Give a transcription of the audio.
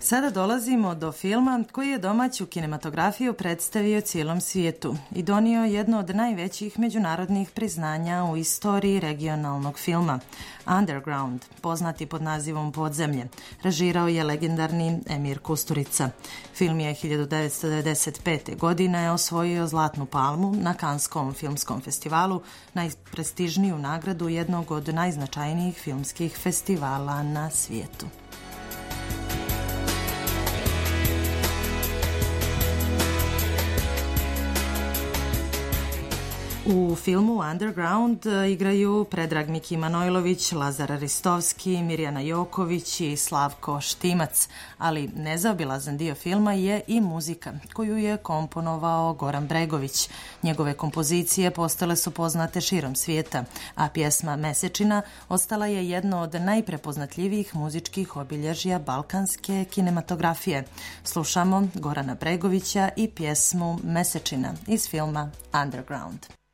Sada dolazimo do filma koji je domaću kinematografiju predstavio cijelom svijetu i donio jedno od najvećih međunarodnih priznanja u istoriji regionalnog filma. Underground, poznati pod nazivom Podzemlje, režirao je legendarni Emir Kusturica. Film je 1995. godine osvojio Zlatnu palmu na Kanskom filmskom festivalu, najprestižniju nagradu jednog od najznačajnijih filmskih festivala na svijetu. U filmu Underground igraju Predrag Miki Manojlović, Lazar Ristovski, Mirjana Joković i Slavko Štimac, ali nezaobilazan dio filma je i muzika koju je komponovao Goran Bregović. Njegove kompozicije postale su poznate širom svijeta, a pjesma Mesečina ostala je jedno od najprepoznatljivijih muzičkih obilježja balkanske kinematografije. Slušamo Gorana Bregovića i pjesmu Mesečina iz filma Underground.